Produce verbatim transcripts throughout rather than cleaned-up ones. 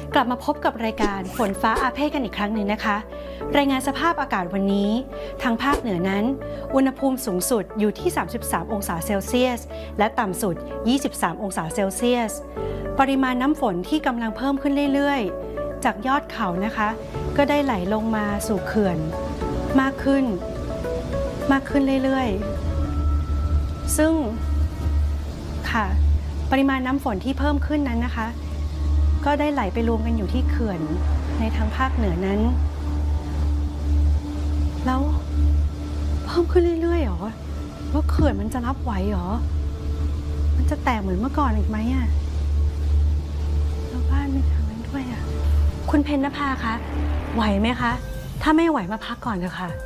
กลับมาพบกับรายการฝนฟ้าอาเพศกันอีกครั้งหนึ่งนะคะรายงานสภาพอากาศวันนี้ทางภาคเหนือนั้นอุณหภูมิสูงสุดอยู่ที่สามสิบสามองศาเซลเซียสและต่ำสุดยี่สิบสามองศาเซลเซียสปริมาณน้ำฝนที่กำลังเพิ่มขึ้นเรื่อยๆจากยอดเขานะคะก็ได้ไหลลงมาสู่เขื่อนมากขึ้นมากขึ้นเรื่อยๆซึ่งค่ะปริมาณน้ำฝนที่เพิ่มขึ้นนั้นนะคะก็ได้ไหลไปรวมกันอยู่ที่เขื่อนในทางภาคเหนือนั้นแล้วเพิ่มขึ้นเรื่อยๆหรอว่าเขื่อนมันจะรับไหวหรอมันจะแตกเหมือนเมื่อก่อนอีกไหมอ่ะแล้วบ้านมีทางนั้นด้วยอ่ะคุณเพญนภาคะไหวไหมคะถ้าไม่ไหวมาพักก่อนเถอะค่ะ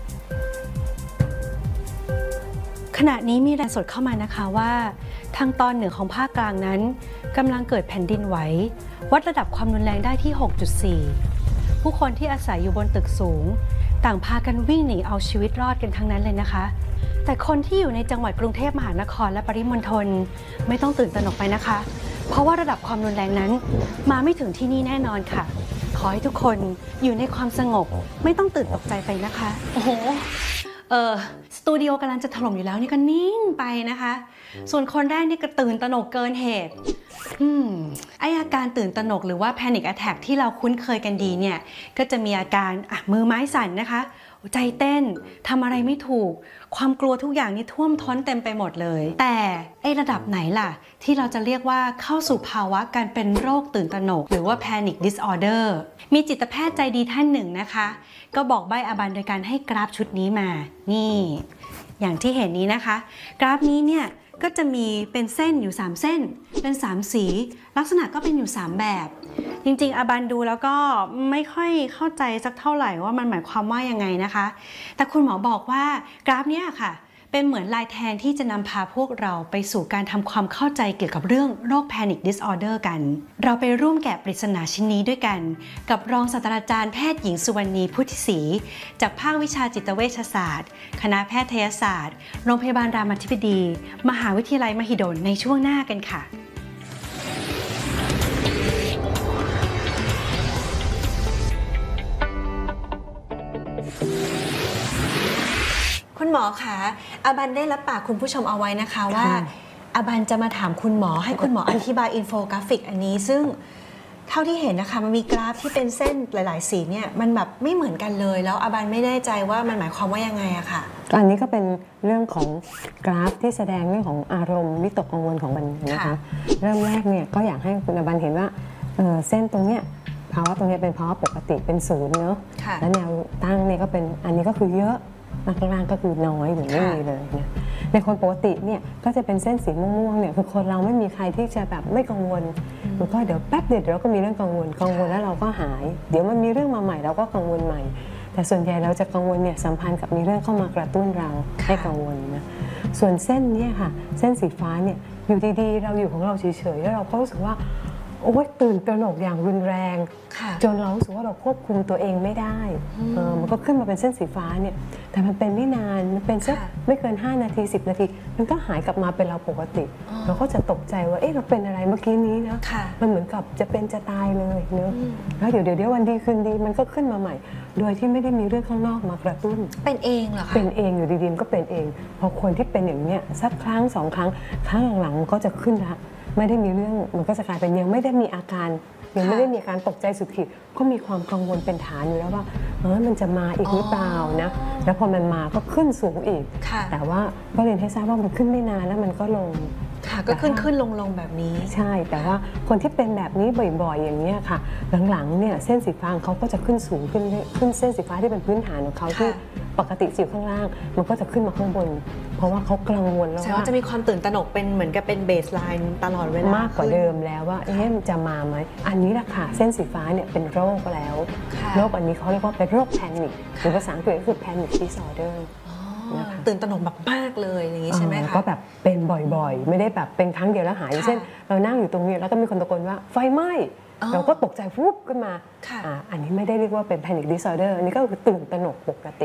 ขณะนี้มีรายงานสดเข้ามานะคะว่าทางตอนเหนือของภาคกลางนั้นกำลังเกิดแผ่นดินไหววัดระดับความรุนแรงได้ที่ หกจุดสี่ ผู้คนที่อาศัยอยู่บนตึกสูงต่างพากันวิ่งหนีเอาชีวิตรอดกันทั้งนั้นเลยนะคะแต่คนที่อยู่ในจังหวัดกรุงเทพมหานครและปริมณฑลไม่ต้องตื่นตระหนกไปนะคะเพราะว่าระดับความรุนแรงนั้นมาไม่ถึงที่นี่แน่นอนค่ะขอให้ทุกคนอยู่ในความสงบไม่ต้องตื่นตกใจไปนะคะโอ้โหเออสตูดิโอกำลังจะถล่มอยู่แล้วนี่ก็นิ่งไปนะคะส่วนคนแรกนี่ก็ตื่นตระหนกเกินเหตุอืมไออาการตื่นตระหนกหรือว่า Panic Attack ที่เราคุ้นเคยกันดีเนี่ยก็จะมีอาการอ่ะมือไม้สั่นนะคะใจเต้นทำอะไรไม่ถูกความกลัวทุกอย่างนี่ท่วมท้นเต็มไปหมดเลยแต่ไอระดับไหนล่ะที่เราจะเรียกว่าเข้าสู่ภาวะการเป็นโรคตื่นตระหนกหรือว่า Panic Disorder มีจิตแพทย์ใจดีท่านหนึ่งนะคะก็บอกใบ้อาบันโดยการให้กราฟชุดนี้มานี่อย่างที่เห็นนี้นะคะกราฟนี้เนี่ยก็จะมีเป็นเส้นอยู่สามเส้นเป็นสามสีลักษณะก็เป็นอยู่สามแบบจริงๆอาบันดูแล้วก็ไม่ค่อยเข้าใจสักเท่าไหร่ว่ามันหมายความว่ายังไงนะคะแต่คุณหมอบอกว่ากราฟเนี้ยค่ะเป็นเหมือนลายแทงที่จะนำพาพวกเราไปสู่การทำความเข้าใจเกี่ยวกับเรื่องโรค Panic Disorder กันเราไปร่วมแกะปริศนาชิ้นนี้ด้วยกันกับรองศาสตราจารย์แพทย์หญิงสุวรรณีพุทธิศรีจากภาควิชาจิตเวชศาสตร์คณะแพทยศาสตร์โรงพยาบาลรามาธิบดีมหาวิทยาลัยมหิดลในช่วงหน้ากันค่ะคุณหมอคะอาบันได้รับปากคุณผู้ชมเอาไว้นะคะว่าอาบันจะมาถามคุณหมอให้คุณหมออธิบายอินโฟกราฟิกอันนี้ซึ่งเท่าที่เห็นนะคะมันมีกราฟที่เป็นเส้นหลายๆสีเนี่ยมันแบบไม่เหมือนกันเลยแล้วอาบันไม่แน่ใจว่ามันหมายความว่ายังไงอะค่ะอันนี้ก็เป็นเรื่องของกราฟที่แสดงเรื่องของอารมณ์วิตกกังวลของมันนะคะเริ่มแรกเนี่ยก็อยากให้คุณอาบันเห็นว่าเส้นตรงเนี้ยภาวะตรงนี้เป็นภาวะปกติเป็นศูนย์เนอะและแนวตั้งเนี่ยก็เป็นอันนี้ก็คือเยอะข้างล่างก็คือน้อยหรือไม่มีเลยนะในคนปกติเนี่ยก็จะเป็นเส้นสีม่วงๆเนี่ยคือคนเราไม่มีใครที่จะแบบไม่กังวลมันก็เดี๋ยวแป๊บเดียวเราก็มีเรื่องกังวลกังวลแล้วเราก็หายเดี๋ยวมันมีเรื่องมาใหม่เราก็กังวลใหม่แต่ส่วนใหญ่เราจะกังวลเนี่ยสัมพันธ์กับมีเรื่องเข้ามากระตุ้นเราให้กังวลนะส่วนเส้นเนี่ยค่ะเส้นสีฟ้าเนี่ยอยู่ดีๆเราอยู่ของเราเฉยๆแล้วเราก็รู้สึกว่าโอ้ยตื่นตระหนกอย่างรุนแรงจนเรารู้สึกว่าเราควบคุมตัวเองไม่ได้มันก็ขึ้นมาเป็นเส้นสีฟ้าเนี่ยแต่มันเป็นไม่นานมันเป็นสักไม่เกินห้านาทีสิบนาทีมันก็หายกลับมาเป็นเราปกติเราก็จะตกใจว่าเอ๊ะเราเป็นอะไรเมื่อกี้นี้นะมันเหมือนกับจะเป็นจะตายเลยเนอะแล้วเดี๋ยวเดี๋ยววันดีคืนดีมันก็ขึ้นมาใหม่โดยที่ไม่ได้มีเรื่องข้างนอกมากระตุ้นเป็นเองเหรอคะเป็นเองอยู่ดีๆก็เป็นเองพอคนที่เป็นอย่างเนี้ยสักครั้งสองครั้งครั้งหลังๆก็จะขึ้นละไม่ได้มีเรื่องมันก็จะกลายเป็นยังไม่ได้มีอาการยังไม่ได้มีการตกใจสุดขีดก็มีความกังวลเป็นฐานอยู่แล้วว่าเออมันจะมาอีกหรือเปล่านะแล้วพอมันมาก็ขึ้นสูงอีกแต่ว่าก็เรียนให้ทราบว่ามันขึ้นไม่นานแล้วมันก็ลงค่ะก็ขึ้นขึ้นลงลงแบบนี้ใช่แต่ว่าคนที่เป็นแบบนี้บ่อยๆอย่างนี้ค่ะหลังๆเนี่ยเส้นสีฟ้าเขาก็จะขึ้นสูงขึ้นขึ้นเส้นสีฟ้าที่เป็นพื้นฐานของเขาที่ปกติอยู่ข้างล่างมันก็จะขึ้นมาข้างบนเพราะว่าเขากังวลแล้วว่าจะมีความตื่นตระหนกเป็นเหมือนกับเป็นเบสไลน์ตลอดเวลามากกว่าเดิมแล้วว่าเอ๊ะมันจะมาไหมอันนี้แหละค่ะเส้นสีฟ้าเนี่ยเป็นโรคแล้วโรคอันนี้เขาเรียกว่าเป็นโรคแพนิคหรือภาษาอังกฤษก็คือ Panic Disorder ตื่นตระหนกแบบมากเลยอย่างนี้ใช่ไหมคะก็แบบเป็นบ่อยๆไม่ได้แบบเป็นครั้งเดียวแล้วหายเช่นเรานั่งอยู่ตรงนี้แล้วก็มีคนตะโกนว่าไฟไหม้เราก็ตกใจฟุบขึ้นมาอันนี้ไม่ได้เรียกว่าเป็น Panic Disorder อันนี้ก็คือตื่นตระหนกปกติ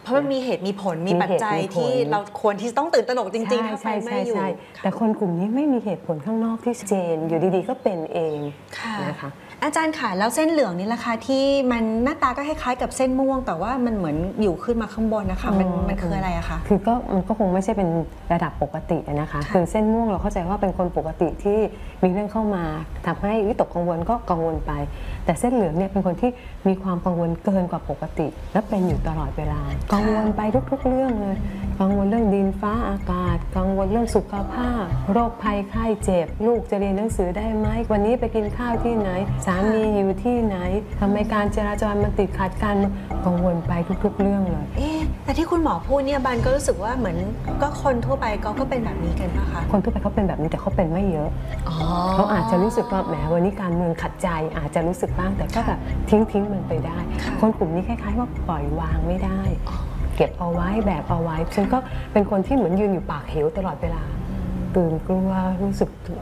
เพราะมันมีเหตุมีผลมีปัจจัยมีเหตุมีผลที่เราควรที่ต้องตื่นตระหนกจริงๆถ้าไฟใช่ไหม้ใช่อยู่ใช่ค่ะแต่คนกลุ่มนี้ไม่มีเหตุผลข้างนอกที่ชัดเจนอยู่ดีๆก็เป็นเองค่ะนะคะอาจารย์ค่ะแล้วเส้นเหลืองนี่ล่ะคะที่มันหน้าตาก็คล้ายๆกับเส้นม่วง แต่ว่ามันเหมือนอยู่ขึ้นมาข้างบนนะคะมันอ๋อมันคืออะไรอะคะคือก็มันก็คงไม่ใช่เป็นระดับปกตินะคะค่ะคือเส้นม่วงเราเข้าใจว่าเป็นคนปกติที่มีเรื่องเข้ามาทำให้วิตกกังวลก็กังวลไป แต่เส้นเหลืองเนี่ยเป็นคนที่มีความกังวลเกินกว่าปกติ และเป็นอยู่ตลอดเวลากังวลไปทุกๆเรื่องเลยกังวลเรื่องดินฟ้าอากาศ กังวลเรื่องสุขภาพ โรคภัยไข้เจ็บ ลูกจะเรียนหนังสือได้ไหมวันนี้ไปกินข้าวที่ไหนสามีอยู่ที่ไหนทำไมการจราจรมันติดขัดกันกังวลไปทุกๆเรื่องเลยเอ๊ะแต่ที่คุณหมอพูดเนี่ยบันก็รู้สึกว่าเหมือนก็คนทั่วไปก็ก็เป็นแบบนี้กันปะคะคนทั่วไปเขาเป็นแบบนี้แต่เขาเป็นไม่เยอะอ๋อเขาอาจจะรู้สึกว่าแหมวันนี้การเมืองขัดใจอาจจะรู้สึกบ้างแต่ก็แบบทิ้งทิ้งมันไปได้ค่ะคนกลุ่มนี้คล้ายๆว่าปล่อยวางไม่ได้ เก็บเอาไว้แบกเอาไว้ฉันก็เป็นคนที่เหมือนยืนอยู่ปากเหวตลอดเวลาตื่นกลัวรู้สึก